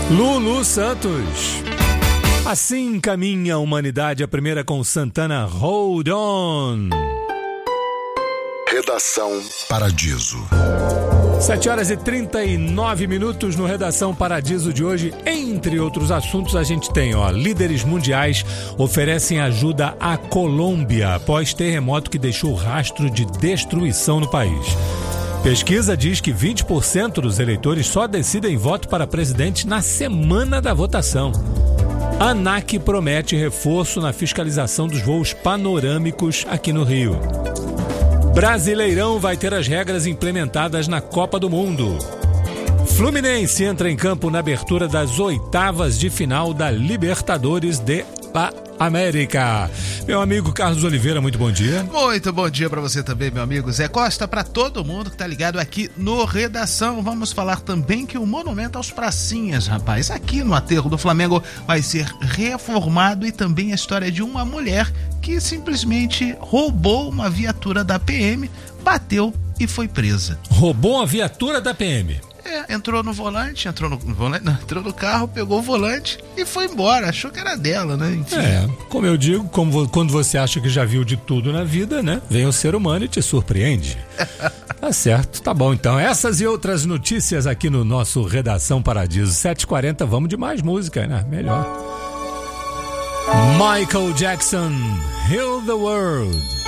Lulu Santos. Assim caminha a humanidade, a primeira com Santana, Hold On. Redação Paradiso. 7h39 no Redação Paradiso de hoje. Entre outros assuntos, a gente tem, líderes mundiais oferecem ajuda à Colômbia após terremoto que deixou rastro de destruição no país. Pesquisa diz que 20% dos eleitores só decidem voto para presidente na semana da votação. ANAC promete reforço na fiscalização dos voos panorâmicos aqui no Rio. Brasileirão vai ter as regras implementadas na Copa do Mundo. Fluminense entra em campo na abertura das oitavas de final da Libertadores de la América. Meu amigo Carlos Oliveira, muito bom dia. Muito bom dia para você também, meu amigo Zé Costa, para todo mundo que tá ligado aqui no Redação. Vamos falar também que o Monumento aos Pracinhas, rapaz, aqui no Aterro do Flamengo vai ser reformado, e também a história de uma mulher que simplesmente roubou uma viatura da PM, bateu e foi presa. Roubou uma viatura da PM? Entrou no carro, pegou o volante e foi embora. Achou que era dela, né? Enfim. Como eu digo, quando você acha que já viu de tudo na vida, né? Vem o ser humano e te surpreende. Tá certo, tá bom então. Essas e outras notícias aqui no nosso Redação Paradiso. 7h40, vamos de mais música, né? Melhor. Michael Jackson, Heal the World.